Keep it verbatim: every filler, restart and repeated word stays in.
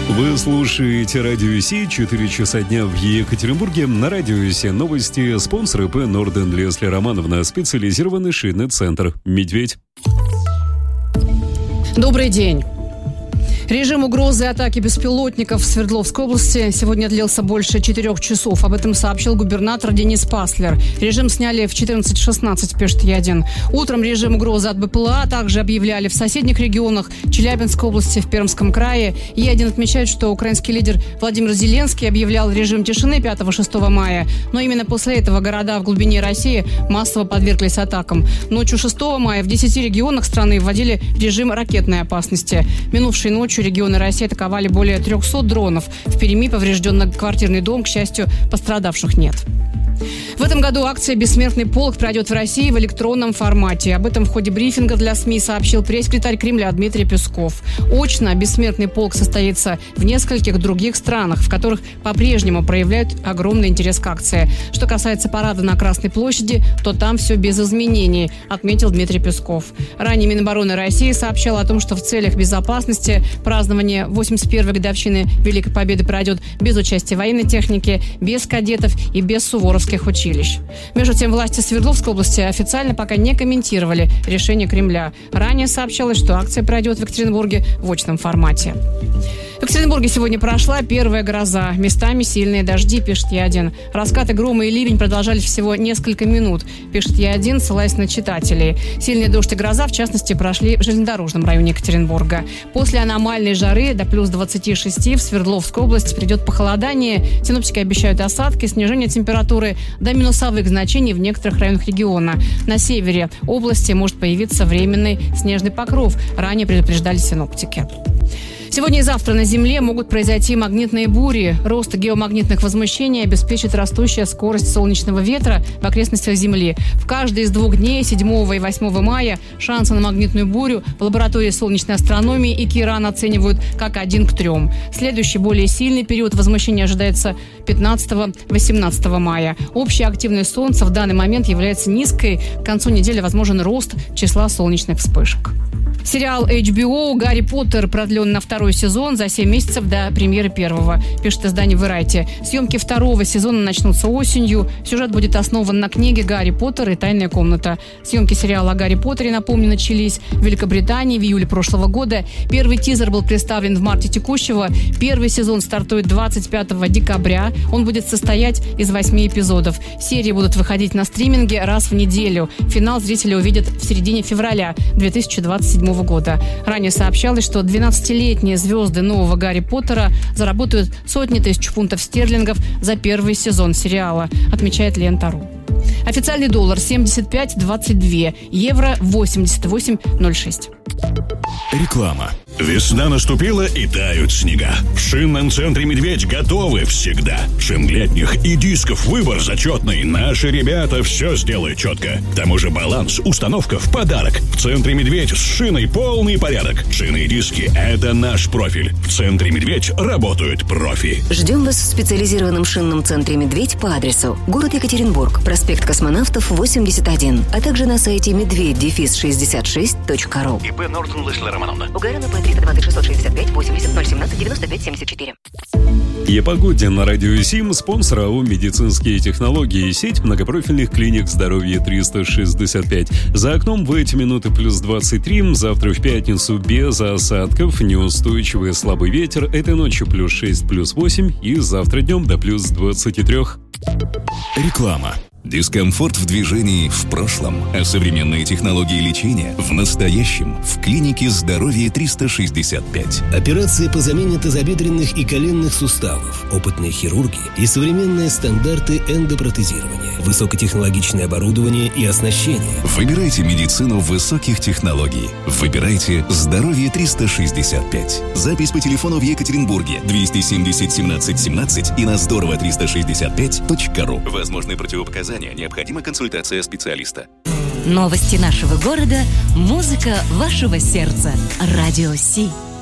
Вы слушаете Радио Си, четыре часа дня в Екатеринбурге. На Радио Си новости. Спонсор ИП Норден Лесли Романовна, специализированный шинный центр «Медведь». Добрый день. Режим угрозы атаки беспилотников в Свердловской области сегодня длился больше четырех часов. Об этом сообщил губернатор Денис Паслер. Режим сняли в четырнадцать шестнадцать, пишет Е один. Утром режим угрозы от БПЛА также объявляли в соседних регионах Челябинской области, в Пермском крае. Е один отмечает, что украинский лидер Владимир Зеленский объявлял режим тишины пятого-шестого мая. Но именно после этого города в глубине России массово подверглись атакам. Ночью шестого мая в десяти регионах страны вводили режим ракетной опасности. Минувшей ночью регионы России атаковали более трехсот дронов. В Перми поврежден многоквартирный дом, к счастью, пострадавших нет. В этом году акция «Бессмертный полк» пройдет в России в электронном формате. Об этом в ходе брифинга для СМИ сообщил пресс-секретарь Кремля Дмитрий Песков. Очно «Бессмертный полк» состоится в нескольких других странах, в которых по-прежнему проявляют огромный интерес к акции. Что касается парада на Красной площади, то там все без изменений, отметил Дмитрий Песков. Ранее Минобороны России сообщало о том, что в целях безопасности празднование восемьдесят первой годовщины Великой Победы пройдет без участия военной техники, без кадетов и без суворовских училищ. Между тем, власти Свердловской области официально пока не комментировали решение Кремля. Ранее сообщалось, что акция пройдет в Екатеринбурге в очном формате. В Екатеринбурге сегодня прошла первая гроза. Местами сильные дожди, пишет Е один. Раскаты грома и ливень продолжались всего несколько минут, пишет Е один, ссылаясь на читателей. Сильный дождь и гроза, в частности, прошли в железнодорожном районе Екатеринбурга. После аномальной жары до плюс двадцати шести в Свердловской области придет похолодание. Синоптики обещают осадки, снижение температуры до минусовых значений в некоторых районах региона. На севере области может появиться временный снежный покров. Ранее предупреждали синоптики. Сегодня и завтра на Земле могут произойти магнитные бури. Рост геомагнитных возмущений обеспечит растущая скорость солнечного ветра в окрестностях Земли. В каждый из двух дней, седьмого и восьмого мая, шансы на магнитную бурю в лаборатории солнечной астрономии и Киран оценивают как один к трем. Следующий, более сильный период возмущения ожидается пятнадцатого-восемнадцатого мая. Общая активность Солнца в данный момент является низкой. К концу недели возможен рост числа солнечных вспышек. Сериал эйч би о «Гарри Поттер» продлен на второй сезон за семь месяцев до премьеры первого, пишет издание Variety. Съемки второго сезона начнутся осенью. Сюжет будет основан на книге «Гарри Поттер и тайная комната». Съемки сериала о Гарри Поттере, напомню, начались в Великобритании в июле прошлого года. Первый тизер был представлен в марте текущего. Первый сезон стартует двадцать пятого декабря. Он будет состоять из восьми эпизодов. Серии будут выходить на стриминге раз в неделю. Финал зрители увидят в середине февраля две тысячи двадцать седьмого года. Ранее сообщалось, что двенадцатилетние звезды нового Гарри Поттера заработают сотни тысяч фунтов стерлингов за первый сезон сериала, отмечает Лента.ру. Официальный доллар семьдесят пять двадцать два, евро восемьдесят восемь ноль шесть. Реклама. Весна наступила и тают снега. В шинном центре «Медведь» готовы всегда. Шин летних и дисков выбор зачетный. Наши ребята все сделают четко. К тому же баланс, установка в подарок. В центре «Медведь» с шиной полный порядок. Шины и диски – это наш профиль. В центре «Медведь» работают профи. Ждем вас в специализированном шинном центре «Медведь» по адресу город Екатеринбург, проспект Космонавтов, восемьдесят один, а также на сайте медведь шестьдесят шесть точка ру. ИП Норден Лесли Романовна. Угарина по триста двадцать шестьсот шестьдесят пять восемьдесят ноль семнадцать девяносто пять семьдесят четыре. И о погоде на Радио Сим, спонсор АО «Медицинские технологии», сеть многопрофильных клиник здоровья триста шестьдесят пять. За окном в эти минуты плюс двадцать три, завтра в пятницу без осадков, неустойчивый слабый ветер, этой ночью плюс шесть, плюс восемь и завтра днем до плюс двадцать три. Реклама. Дискомфорт в движении в прошлом, а современные технологии лечения в настоящем в клинике здоровья триста шестьдесят пять. Операции по замене тазобедренных и коленных суставов, опытные хирурги и современные стандарты эндопротезирования, высокотехнологичное оборудование и оснащение. Выбирайте медицину высоких технологий. Выбирайте здоровье триста шестьдесят пять. Запись по телефону в Екатеринбурге двести семьдесят семнадцать семнадцать и на здорово триста шестьдесят пять точка ру. Возможны противопоказания. Необходима консультация специалиста. Новости нашего города, музыка вашего сердца. Радио Си.